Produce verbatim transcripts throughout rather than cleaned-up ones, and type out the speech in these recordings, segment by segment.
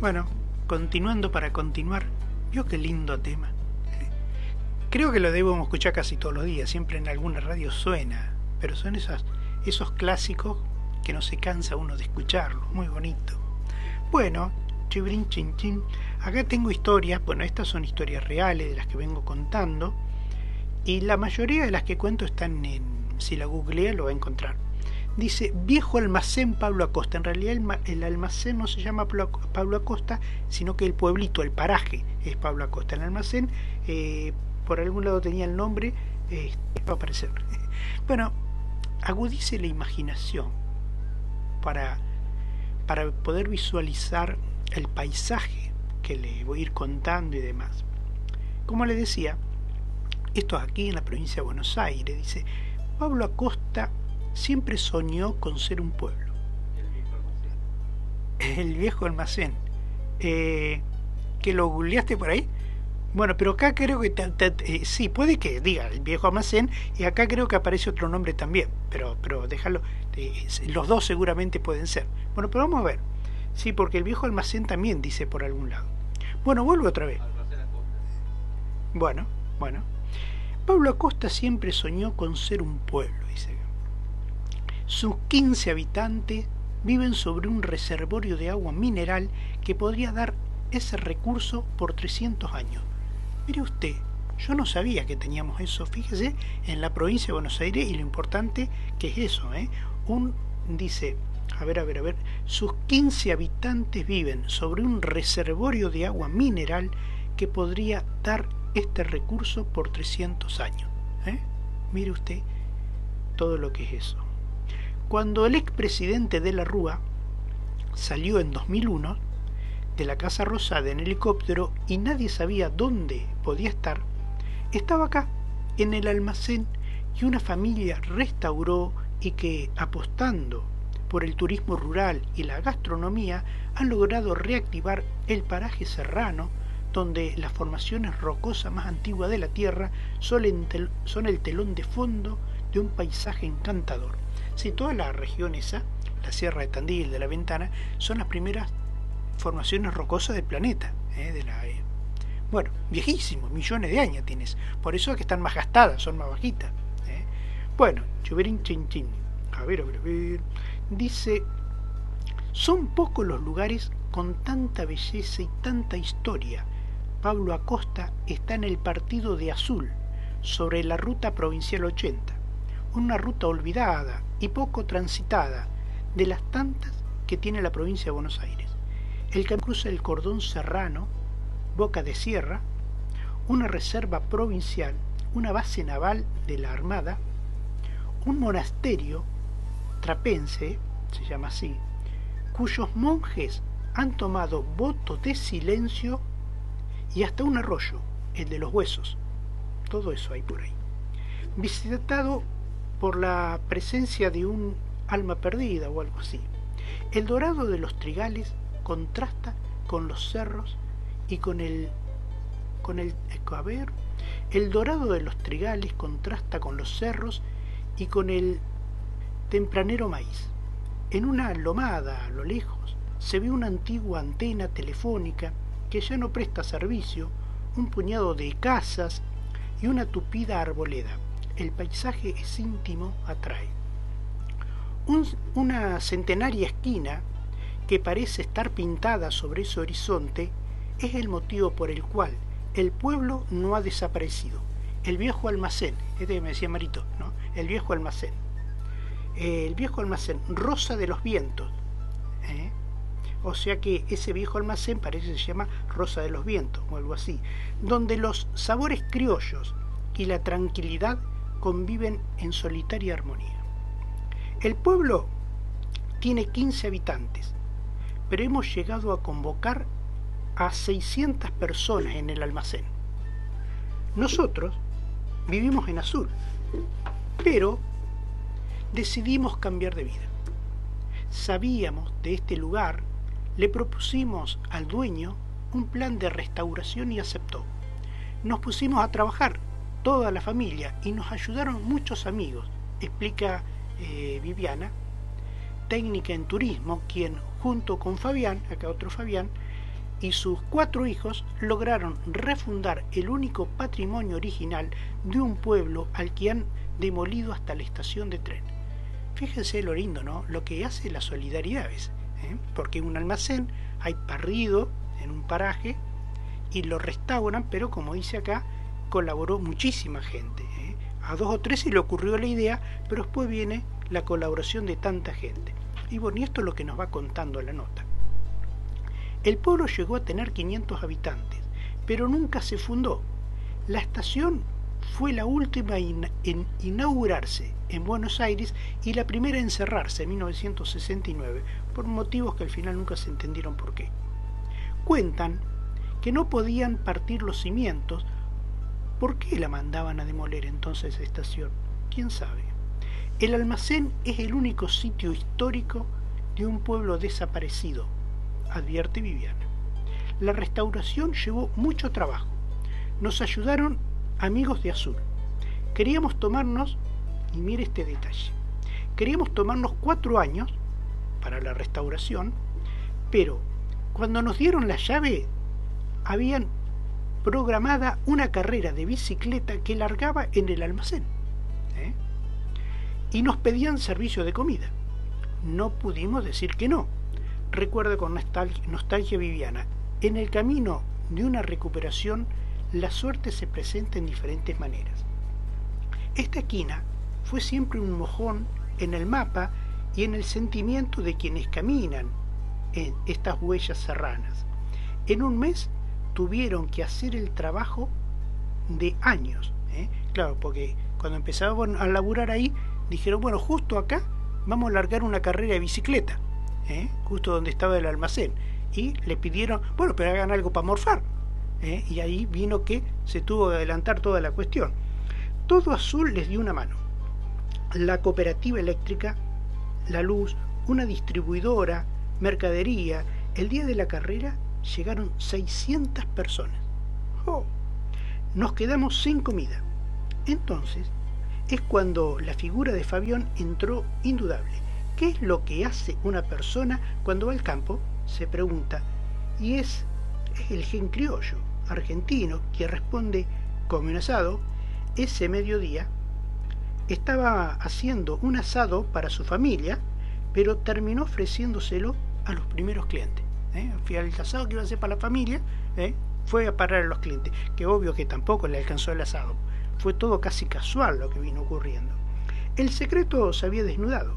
Bueno, continuando para continuar, vio qué lindo tema. Creo que lo debemos escuchar casi todos los días, siempre en alguna radio suena, pero son esas, esos clásicos que no se cansa uno de escucharlos, muy bonito. Bueno, chibrin chin chin, acá tengo historias, bueno, estas son historias reales de las que vengo contando, y la mayoría de las que cuento están en, si la googlea lo va a encontrar. Dice, viejo almacén Pablo Acosta. En realidad el, el almacén no se llama Pablo Acosta, sino que el pueblito, el paraje es Pablo Acosta. El almacén, eh, por algún lado tenía el nombre, eh, va a aparecer. Bueno, agudice la imaginación para, para poder visualizar el paisaje que le voy a ir contando y demás. Como le decía, esto es aquí en la provincia de Buenos Aires. Dice, Pablo Acosta siempre soñó con ser un pueblo. El viejo almacén. Eh, ¿Que lo googleaste por ahí? Bueno, pero acá creo que... Te, te, eh, sí, puede que diga el viejo almacén, y acá creo que aparece otro nombre también. Pero, pero déjalo... Eh, los dos seguramente pueden ser. Bueno, pero vamos a ver. Sí, porque el viejo almacén también dice por algún lado. Bueno, vuelvo otra vez. Bueno, bueno. Pablo Acosta siempre soñó con ser un pueblo, dice. Sus quince habitantes viven sobre un reservorio de agua mineral que podría dar ese recurso por trescientos años. Mire usted, yo no sabía que teníamos eso, fíjese, en la provincia de Buenos Aires, y lo importante que es eso, ¿eh? Un, dice, a ver, a ver, a ver, sus quince habitantes viven sobre un reservorio de agua mineral que podría dar este recurso por trescientos años. ¿eh? Mire usted todo lo que es eso. Cuando el expresidente de la Rúa salió en dos mil uno de la Casa Rosada en helicóptero y nadie sabía dónde podía estar, estaba acá, en el almacén, y una familia restauró y que, apostando por el turismo rural y la gastronomía, han logrado reactivar el paraje serrano, donde las formaciones rocosas más antiguas de la Tierra son el telón de fondo de un paisaje encantador. Sí, toda la región esa, la Sierra de Tandil, de la Ventana, son las primeras formaciones rocosas del planeta. ¿eh? De la, eh. Bueno, viejísimos, millones de años tienes. Por eso es que están más gastadas, son más bajitas. ¿eh? Bueno, chuberín chin chin. A ver, a ver, a ver. Dice, son pocos los lugares con tanta belleza y tanta historia. Pablo Acosta está en el partido de Azul, sobre la ruta provincial ochenta. Una ruta olvidada y poco transitada, de las tantas que tiene la provincia de Buenos Aires. El que cruza el cordón serrano, Boca de Sierra, una reserva provincial, una base naval de la Armada, un monasterio trapense, se llama así, cuyos monjes han tomado votos de silencio, y hasta un arroyo, el de los Huesos. Todo eso hay por ahí. Visitado por la presencia de un alma perdida o algo así. El dorado de los trigales contrasta con los cerros y con el con el a ver, el dorado de los trigales contrasta con los cerros y con el tempranero maíz. En una lomada a lo lejos se ve una antigua antena telefónica que ya no presta servicio, un puñado de casas y una tupida arboleda. El paisaje es íntimo, atrae. Un, una centenaria esquina que parece estar pintada sobre ese horizonte es el motivo por el cual el pueblo no ha desaparecido. El viejo almacén, este que me decía Marito, ¿no? El viejo almacén. Eh, el viejo almacén, Rosa de los Vientos. ¿eh? O sea que ese viejo almacén parece que se llama Rosa de los Vientos o algo así, donde los sabores criollos y la tranquilidad conviven en solitaria armonía. El pueblo tiene quince habitantes, pero hemos llegado a convocar a seiscientas personas en el almacén. Nosotros vivimos en Azul, pero decidimos cambiar de vida. Sabíamos de este lugar, le propusimos al dueño un plan de restauración y aceptó. Nos pusimos a trabajar, toda la familia, y nos ayudaron muchos amigos, explica eh, Viviana, técnica en turismo, quien junto con Fabián, acá otro Fabián, y sus cuatro hijos lograron refundar el único patrimonio original de un pueblo al que han demolido hasta la estación de tren. Fíjense lo lindo, ¿no? Lo que hace la solidaridad, ¿ves? ¿Eh? Porque en un almacén hay parrido en un paraje y lo restauran, pero como dice acá, colaboró muchísima gente. ¿eh? A dos o tres se le ocurrió la idea, pero después viene la colaboración de tanta gente. Y bueno, y esto es lo que nos va contando la nota. El pueblo llegó a tener quinientos habitantes, pero nunca se fundó. La estación fue la última in- en inaugurarse en Buenos Aires y la primera en cerrarse en mil novecientos sesenta y nueve, por motivos que al final nunca se entendieron por qué. Cuentan que no podían partir los cimientos. ¿Por qué la mandaban a demoler entonces esa estación? ¿Quién sabe? El almacén es el único sitio histórico de un pueblo desaparecido, advierte Viviana. La restauración llevó mucho trabajo. Nos ayudaron amigos de Azul. Queríamos tomarnos, y mire este detalle, queríamos tomarnos cuatro años para la restauración, pero cuando nos dieron la llave, habían programada una carrera de bicicleta que largaba en el almacén. ¿eh? Y nos pedían servicio de comida. No pudimos decir que no. Recuerda con nostalgia, nostalgia Viviana, en el camino de una recuperación, la suerte se presenta en diferentes maneras. Esta esquina fue siempre un mojón en el mapa y en el sentimiento de quienes caminan en estas huellas serranas. En un mes tuvieron que hacer el trabajo de años. ¿eh? Claro, porque cuando empezaban a laburar ahí, dijeron, bueno, justo acá vamos a largar una carrera de bicicleta, ¿eh? justo donde estaba el almacén. Y le pidieron, bueno, pero hagan algo para morfar. ¿eh? Y ahí vino que se tuvo que adelantar toda la cuestión. Todo Azul les dio una mano. La cooperativa eléctrica, la luz, una distribuidora, mercadería. El día de la carrera llegaron seiscientas personas. Oh, nos quedamos sin comida. Entonces es cuando la figura de Fabián entró indudable. ¿Qué es lo que hace una persona cuando va al campo? Se pregunta. Y es, es el gen criollo argentino que responde: come un asado. Ese mediodía estaba haciendo un asado para su familia, pero terminó ofreciéndoselo a los primeros clientes. ¿eh? El asado que iba a hacer para la familia ¿eh? fue a parar a los clientes, que obvio que tampoco le alcanzó el asado. Fue todo casi casual lo que vino ocurriendo. El secreto se había desnudado.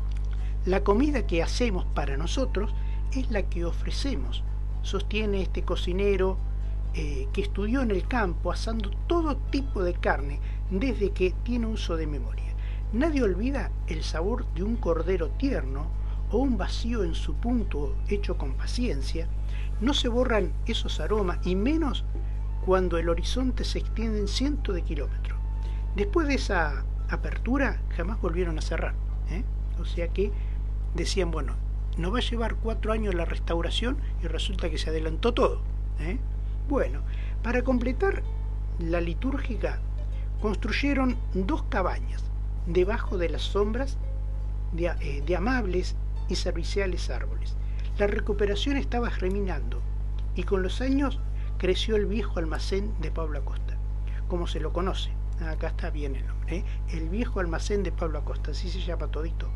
La comida que hacemos para nosotros es la que ofrecemos, sostiene este cocinero eh, que estudió en el campo asando todo tipo de carne desde que tiene uso de memoria. Nadie olvida el sabor de un cordero tierno o un vacío en su punto hecho con paciencia. No se borran esos aromas, y menos cuando el horizonte se extiende en cientos de kilómetros. Después de esa apertura jamás volvieron a cerrar. ¿eh? O sea que decían, bueno, nos va a llevar cuatro años la restauración y resulta que se adelantó todo. ¿eh? Bueno, para completar la litúrgica construyeron dos cabañas debajo de las sombras de, eh, de amables y serviciales árboles. La recuperación estaba germinando y con los años creció el viejo almacén de Pablo Acosta, como se lo conoce. Acá está bien el nombre, ¿eh? El viejo almacén de Pablo Acosta, así se llama todito.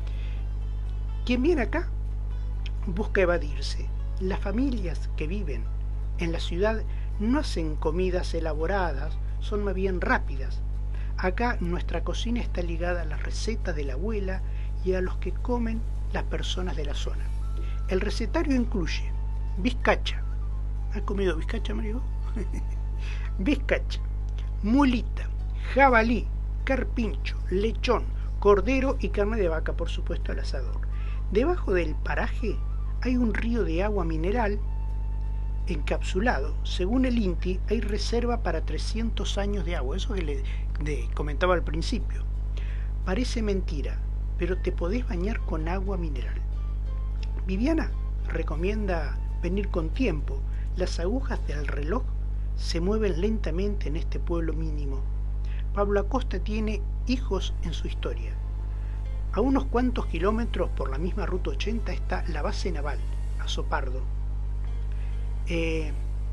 Quien viene acá busca evadirse. Las familias que viven en la ciudad no hacen comidas elaboradas, son más bien rápidas. Acá nuestra cocina está ligada a las recetas de la abuela y a los que comen las personas de la zona. El recetario incluye bizcacha. ¿Has comido bizcacha, Mario? Bizcacha, mulita, jabalí, carpincho, lechón, cordero y carne de vaca, por supuesto, al asador. Debajo del paraje hay un río de agua mineral encapsulado. Según el INTI, hay reserva para trescientos años de agua. Eso que le de, comentaba al principio. Parece mentira, pero te podés bañar con agua mineral. Viviana recomienda venir con tiempo. Las agujas del reloj se mueven lentamente en este pueblo mínimo. Pablo Acosta tiene hijos en su historia. A unos cuantos kilómetros por la misma ruta ochenta está la base naval, Azopardo. Eh,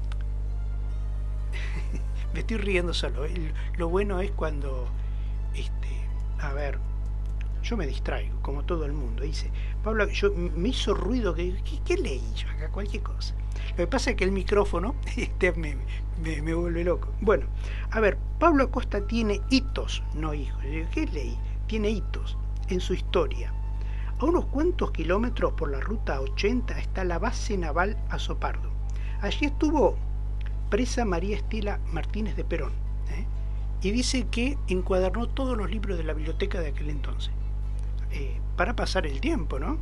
me estoy riendo solo. El- lo bueno es cuando, este, a ver, yo me distraigo, como todo el mundo. Dice, Pablo, yo, me hizo ruido, que, ¿qué, qué leí yo acá? Cualquier cosa. Lo que pasa es que el micrófono este, me, me, me vuelve loco. Bueno, a ver, Pablo Acosta tiene hitos, no hijos. Yo digo, ¿qué leí? Tiene hitos en su historia. A unos cuantos kilómetros por la ruta ochenta está la base naval Azopardo. Allí estuvo presa María Estela Martínez de Perón, ¿eh? Y dice que encuadernó todos los libros de la biblioteca de aquel entonces, eh, para pasar el tiempo, ¿no?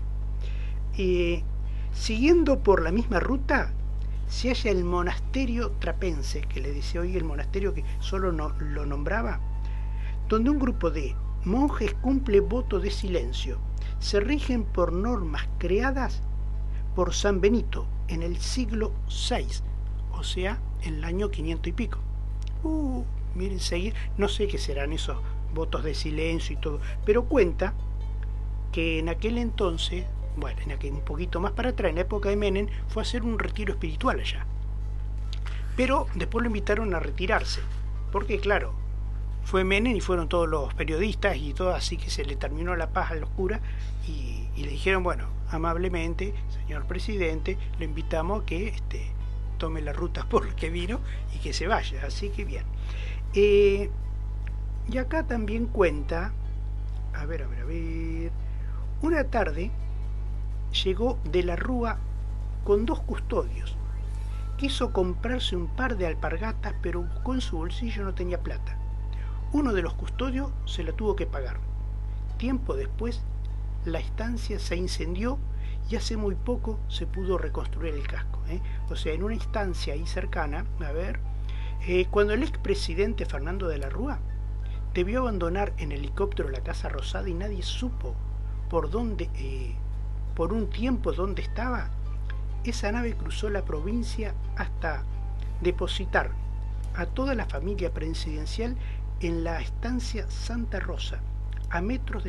Eh, Siguiendo por la misma ruta, se halla el monasterio trapense, que le decía hoy el monasterio que solo no, lo nombraba, donde un grupo de monjes cumple voto de silencio. Se rigen por normas creadas por San Benito en el siglo seis, o sea, en el año quinientos y pico. Uh, miren, seguir, no sé qué serán esos votos de silencio y todo, pero cuenta que en aquel entonces, bueno, en aquel, un poquito más para atrás, en la época de Menem, fue a hacer un retiro espiritual allá. Pero después lo invitaron a retirarse, porque claro, fue Menem y fueron todos los periodistas y todo, así que se le terminó la paz a los curas y, y le dijeron, bueno, amablemente, señor presidente, le invitamos a que este, tome la ruta por la que vino y que se vaya, así que bien. Eh, y acá también cuenta, a ver, a ver, a ver, una tarde llegó de la Rúa con dos custodios. Quiso comprarse un par de alpargatas, pero buscó en su bolsillo, no tenía plata. Uno de los custodios se la tuvo que pagar. Tiempo después, la estancia se incendió y hace muy poco se pudo reconstruir el casco, ¿eh? O sea, en una instancia ahí cercana, a ver, eh, cuando el expresidente Fernando de la Rúa debió abandonar en helicóptero la Casa Rosada y nadie supo por dónde, eh, por un tiempo dónde estaba, esa nave cruzó la provincia hasta depositar a toda la familia presidencial en la estancia Santa Rosa, a metros de